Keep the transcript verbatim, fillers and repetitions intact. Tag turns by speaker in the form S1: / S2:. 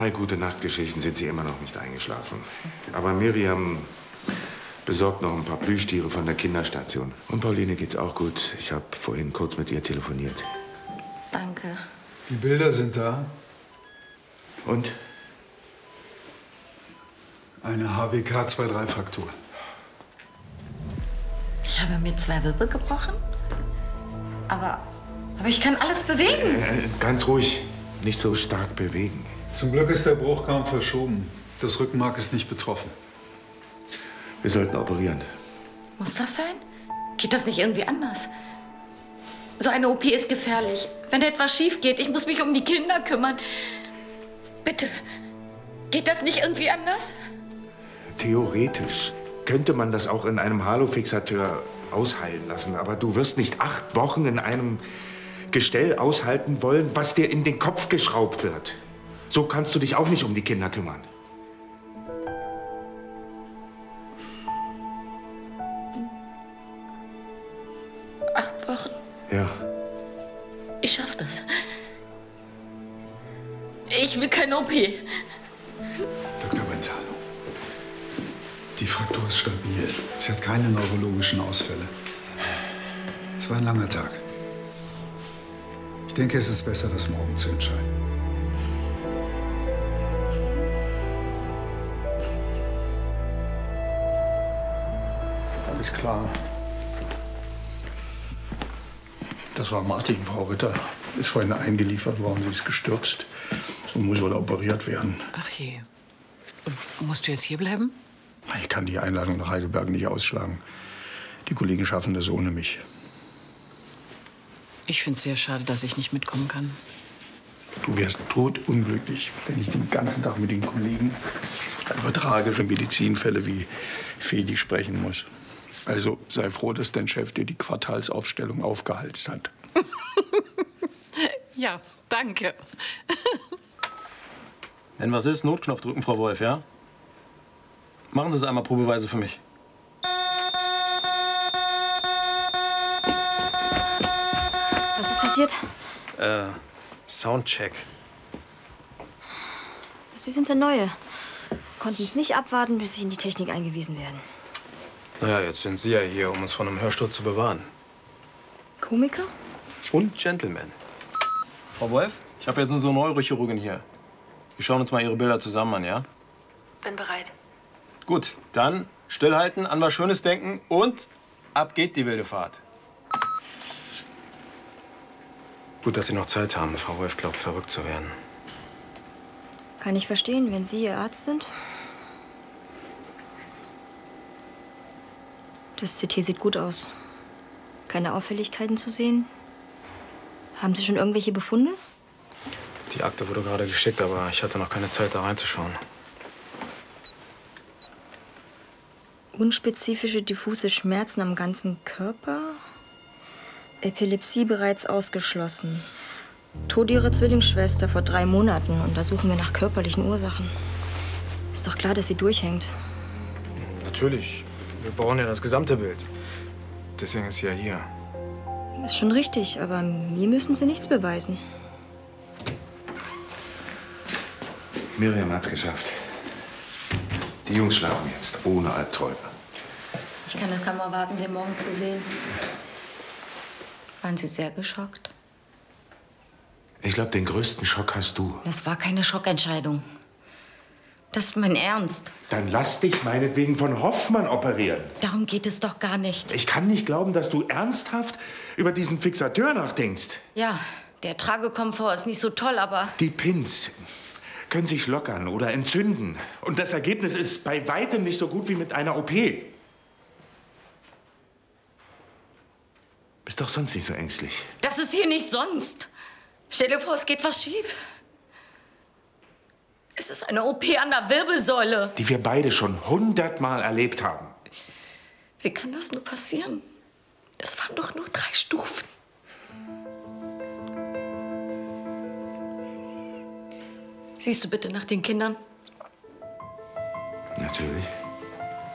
S1: Bei Gute-Nacht-Geschichten sind Sie immer noch nicht eingeschlafen. Aber Miriam besorgt noch ein paar Plüschtiere von der Kinderstation. Und Pauline geht's auch gut. Ich habe vorhin kurz mit ihr telefoniert.
S2: Danke.
S3: Die Bilder sind da.
S1: Und?
S3: Eine H W K zwei drei Fraktur.
S2: Ich habe mir zwei Wirbel gebrochen. Aber, aber ich kann alles bewegen.
S1: Äh, ganz ruhig. Nicht so stark bewegen.
S3: Zum Glück ist der Bruch kaum verschoben. Das Rückenmark ist nicht betroffen.
S1: Wir sollten operieren.
S2: Muss das sein? Geht das nicht irgendwie anders? So eine O P ist gefährlich. Wenn etwas schief geht, ich muss mich um die Kinder kümmern. Bitte, geht das nicht irgendwie anders?
S1: Theoretisch könnte man das auch in einem Halofixateur ausheilen lassen. Aber du wirst nicht acht Wochen in einem Gestell aushalten wollen, was dir in den Kopf geschraubt wird. So kannst du dich auch nicht um die Kinder kümmern.
S2: Acht Wochen?
S1: Ja.
S2: Ich schaff das. Ich will keine O P.
S3: Doktor Bentano, die Fraktur ist stabil. Sie hat keine neurologischen Ausfälle. Es war ein langer Tag. Ich denke, es ist besser, das morgen zu entscheiden.
S4: Alles klar. Das war Martin, Frau Ritter. Ist vorhin eingeliefert worden, sie ist gestürzt und muss wohl operiert werden.
S5: Ach je. Und musst du jetzt hier bleiben?
S4: Ich kann die Einladung nach Heidelberg nicht ausschlagen. Die Kollegen schaffen das ohne mich.
S5: Ich finde es sehr schade, dass ich nicht mitkommen kann.
S4: Du wärst totunglücklich, wenn ich den ganzen Tag mit den Kollegen über tragische Medizinfälle wie Fedi sprechen muss. Also sei froh, dass dein Chef dir die Quartalsaufstellung aufgehalst hat.
S5: Ja, danke.
S6: Wenn was ist, Notknopf drücken, Frau Wolf, ja? Machen Sie es einmal probeweise für mich.
S7: Was ist passiert?
S6: Äh, Soundcheck.
S7: Sie sind der Neue. Konnten es nicht abwarten, bis Sie in die Technik eingewiesen werden.
S6: Naja, jetzt sind Sie ja hier, um uns von einem Hörsturz zu bewahren.
S7: Komiker?
S6: Und Gentleman. Frau Wolf, ich habe jetzt eine so Neurochirurgin hier. Wir schauen uns mal Ihre Bilder zusammen an, ja?
S7: Bin bereit.
S6: Gut, dann stillhalten, an was Schönes denken und ab geht die wilde Fahrt. Gut, dass Sie noch Zeit haben. Frau Wolf glaubt, verrückt zu werden.
S7: Kann ich verstehen, wenn Sie Ihr Arzt sind? Das C T sieht gut aus. Keine Auffälligkeiten zu sehen. Haben Sie schon irgendwelche Befunde?
S6: Die Akte wurde gerade geschickt, aber ich hatte noch keine Zeit, da reinzuschauen.
S7: Unspezifische diffuse Schmerzen am ganzen Körper. Epilepsie bereits ausgeschlossen. Tod Ihrer Zwillingsschwester vor drei Monaten. Und da suchen wir nach körperlichen Ursachen. Ist doch klar, dass sie durchhängt.
S6: Natürlich. Wir brauchen ja das gesamte Bild. Deswegen ist sie ja hier.
S7: Ist schon richtig, aber mir müssen Sie nichts beweisen.
S1: Miriam hat's geschafft. Die Jungs schlafen jetzt, ohne Albträume.
S2: Ich kann es kaum erwarten, Sie morgen zu sehen. Waren Sie sehr geschockt?
S1: Ich glaube, den größten Schock hast du.
S2: Das war keine Schockentscheidung. Das ist mein Ernst.
S1: Dann lass dich meinetwegen von Hoffmann operieren.
S2: Darum geht es doch gar nicht.
S1: Ich kann nicht glauben, dass du ernsthaft über diesen Fixateur nachdenkst.
S2: Ja, der Tragekomfort ist nicht so toll, aber...
S1: Die Pins können sich lockern oder entzünden. Und das Ergebnis ist bei weitem nicht so gut wie mit einer O P. Bist doch sonst nicht so ängstlich.
S2: Das ist hier nicht sonst. Stell dir vor, es geht was schief. Es ist eine O P an der Wirbelsäule.
S1: Die wir beide schon hundertmal erlebt haben.
S2: Wie kann das nur passieren? Das waren doch nur drei Stufen. Siehst du bitte nach den Kindern?
S1: Natürlich.